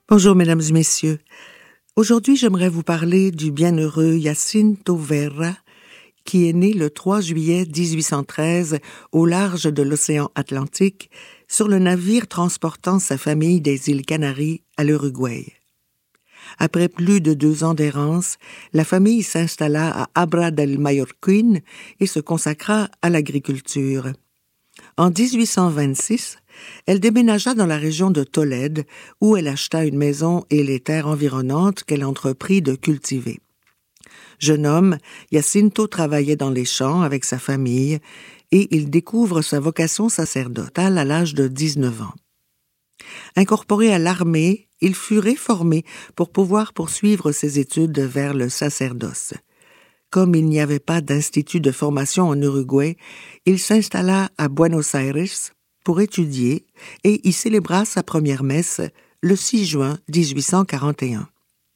Bonjour mesdames et messieurs. Aujourd'hui, j'aimerais vous parler du bienheureux Jacinto Vera, qui est né le 3 juillet 1813 au large de l'océan Atlantique sur le navire transportant sa famille des îles Canaries à l'Uruguay. Après plus de 2 ans d'errance, la famille s'installa à Abra del Mallorquín et se consacra à l'agriculture. En 1826, elle déménagea dans la région de Tolède, où elle acheta une maison et les terres environnantes qu'elle entreprit de cultiver. Jeune homme, Jacinto travaillait dans les champs avec sa famille et il découvre sa vocation sacerdotale à l'âge de 19 ans. Incorporé à l'armée, il fut réformé pour pouvoir poursuivre ses études vers le sacerdoce. Comme il n'y avait pas d'institut de formation en Uruguay, il s'installa à Buenos Aires pour étudier et y célébra sa première messe le 6 juin 1841.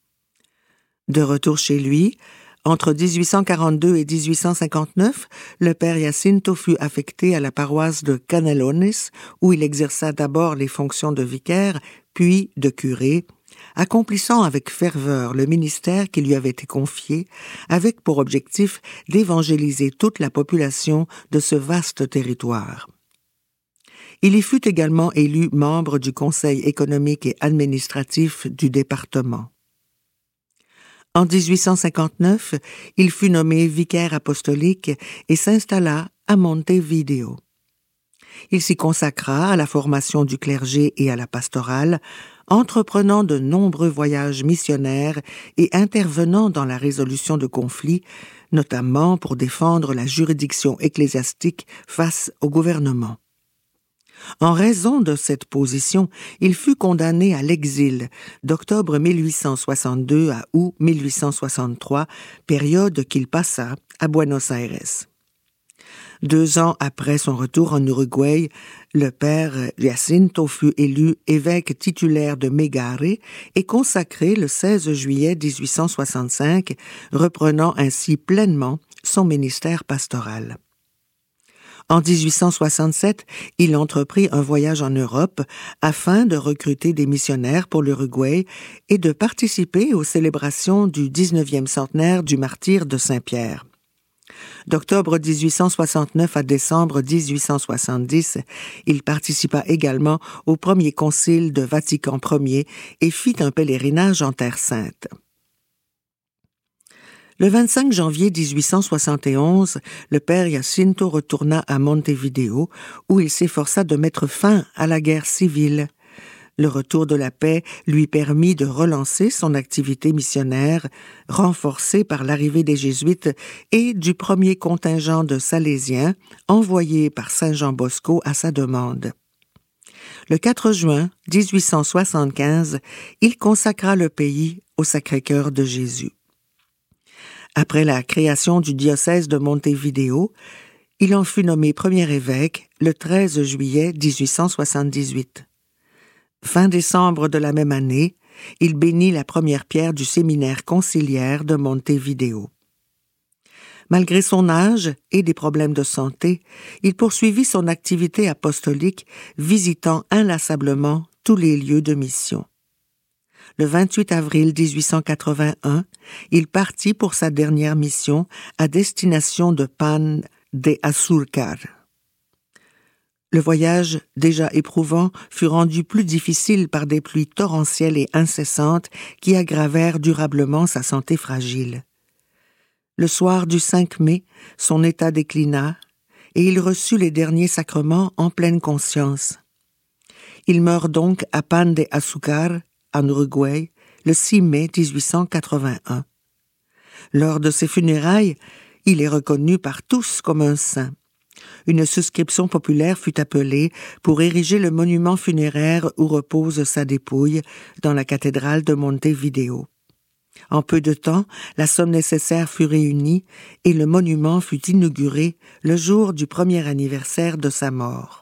De retour chez lui, entre 1842 et 1859, le père Jacinto fut affecté à la paroisse de Canelones, où il exerça d'abord les fonctions de vicaire, puis de curé, accomplissant avec ferveur le ministère qui lui avait été confié, avec pour objectif d'évangéliser toute la population de ce vaste territoire. Il y fut également élu membre du Conseil économique et administratif du département. En 1859, il fut nommé vicaire apostolique et s'installa à Montevideo. Il s'y consacra à la formation du clergé et à la pastorale, entreprenant de nombreux voyages missionnaires et intervenant dans la résolution de conflits, notamment pour défendre la juridiction ecclésiastique face au gouvernement. En raison de cette position, il fut condamné à l'exil d'octobre 1862 à août 1863, période qu'il passa à Buenos Aires. 2 ans après son retour en Uruguay, le père Jacinto fut élu évêque titulaire de Megare et consacré le 16 juillet 1865, reprenant ainsi pleinement son ministère pastoral. En 1867, il entreprit un voyage en Europe afin de recruter des missionnaires pour l'Uruguay et de participer aux célébrations du 19e centenaire du martyre de Saint-Pierre. D'octobre 1869 à décembre 1870, il participa également au premier concile de Vatican Ier et fit un pèlerinage en Terre Sainte. Le 25 janvier 1871, le père Jacinto retourna à Montevideo, où il s'efforça de mettre fin à la guerre civile. Le retour de la paix lui permit de relancer son activité missionnaire, renforcée par l'arrivée des Jésuites et du premier contingent de Salésiens envoyé par Saint Jean Bosco à sa demande. Le 4 juin 1875, il consacra le pays au Sacré-Cœur de Jésus. Après la création du diocèse de Montevideo, il en fut nommé premier évêque le 13 juillet 1878. Fin décembre de la même année, il bénit la première pierre du séminaire conciliaire de Montevideo. Malgré son âge et des problèmes de santé, il poursuivit son activité apostolique, visitant inlassablement tous les lieux de mission. Le 28 avril 1881, il partit pour sa dernière mission à destination de Pan de Azúcar. Le voyage, déjà éprouvant, fut rendu plus difficile par des pluies torrentielles et incessantes qui aggravèrent durablement sa santé fragile. Le soir du 5 mai, son état déclina et il reçut les derniers sacrements en pleine conscience. Il meurt donc à Pan de Azúcar, en Uruguay, le 6 mai 1881. Lors de ses funérailles, il est reconnu par tous comme un saint. Une souscription populaire fut appelée pour ériger le monument funéraire où repose sa dépouille dans la cathédrale de Montevideo. En peu de temps, la somme nécessaire fut réunie et le monument fut inauguré le jour du premier anniversaire de sa mort.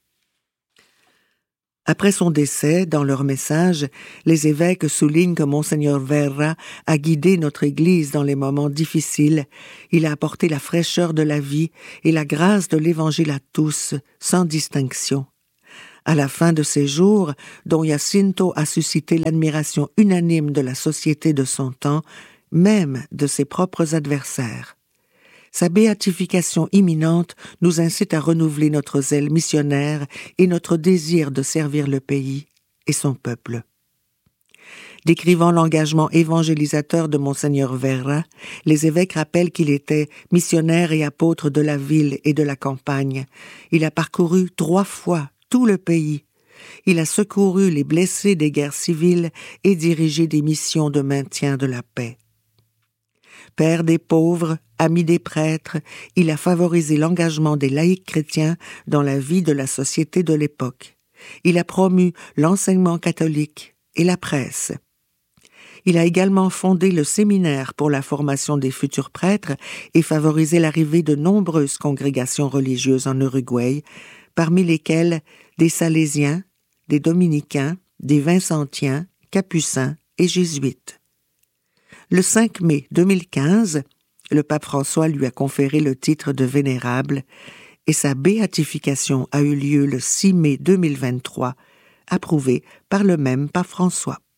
Après son décès, dans leur message, les évêques soulignent que Monseigneur Vera a guidé notre Église dans les moments difficiles. Il a apporté la fraîcheur de la vie et la grâce de l'Évangile à tous, sans distinction. À la fin de ses jours, Don Jacinto a suscité l'admiration unanime de la société de son temps, même de ses propres adversaires. Sa béatification imminente nous incite à renouveler notre zèle missionnaire et notre désir de servir le pays et son peuple. Décrivant l'engagement évangélisateur de Monseigneur Verra, les évêques rappellent qu'il était missionnaire et apôtre de la ville et de la campagne. Il a parcouru 3 fois tout le pays. Il a secouru les blessés des guerres civiles et dirigé des missions de maintien de la paix. Père des pauvres, ami des prêtres, il a favorisé l'engagement des laïcs chrétiens dans la vie de la société de l'époque. Il a promu l'enseignement catholique et la presse. Il a également fondé le séminaire pour la formation des futurs prêtres et favorisé l'arrivée de nombreuses congrégations religieuses en Uruguay, parmi lesquelles des Salésiens, des Dominicains, des Vincentiens, Capucins et Jésuites. Le 5 mai 2015, le pape François lui a conféré le titre de vénérable et sa béatification a eu lieu le 6 mai 2023, approuvée par le même pape François.